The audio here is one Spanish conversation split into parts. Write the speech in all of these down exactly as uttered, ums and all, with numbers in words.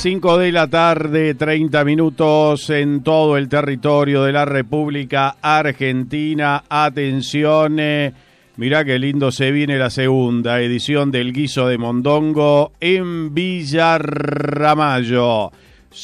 cinco de la tarde, treinta minutos en todo el territorio de la República Argentina. Atención, eh, mirá qué lindo se viene la segunda edición del Guiso de Mondongo en Villa Ramallo.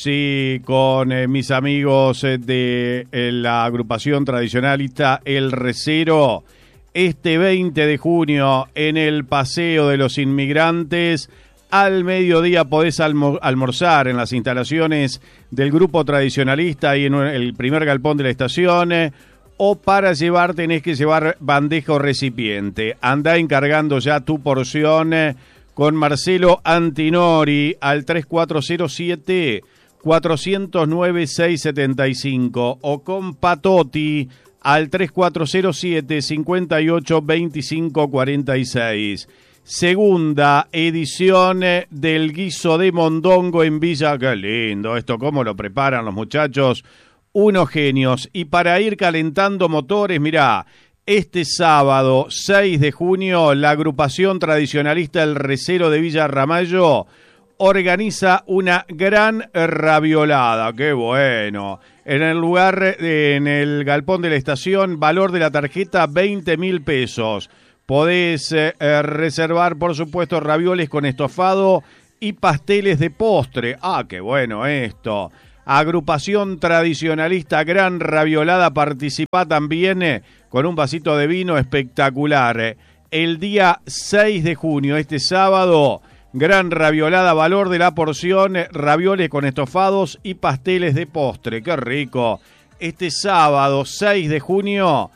Sí, con eh, mis amigos eh, de eh, la agrupación tradicionalista El Recero. Este veinte de junio en el Paseo de los Inmigrantes. Al mediodía podés almo- almorzar en las instalaciones del grupo tradicionalista y en el primer galpón de la estación, eh, o para llevar tenés que llevar bandeja o recipiente. Andá encargando ya tu porción eh, con Marcelo Antinori al tres cuatro cero siete, cuatro cero nueve, seis siete cinco o con Patotti al tres cuatro cero siete, cinco ocho, dos cinco cuatro seis. Segunda edición del Guiso de Mondongo en Villa. Qué lindo esto, cómo lo preparan los muchachos, unos genios. Y para ir calentando motores, mirá, este sábado seis de junio la agrupación tradicionalista El Recero de Villa Ramallo organiza una gran raviolada. ¡Qué bueno! En el lugar, en el galpón de la estación, valor de la tarjeta veinte mil pesos. Podés eh, reservar, por supuesto, ravioles con estofado y pasteles de postre. ¡Ah, qué bueno esto! Agrupación tradicionalista Gran Raviolada, participa también eh, con un vasito de vino espectacular. El día seis de junio, este sábado, Gran Raviolada, valor de la porción, eh, ravioles con estofados y pasteles de postre. ¡Qué rico! Este sábado, seis de junio...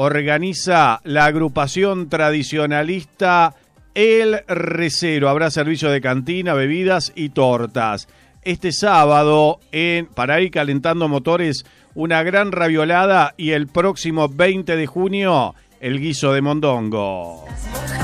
organiza la agrupación tradicionalista El Recero. Habrá servicio de cantina, bebidas y tortas. Este sábado, en, para ir calentando motores, una gran raviolada y el próximo veinte de junio, el Guiso de Mondongo.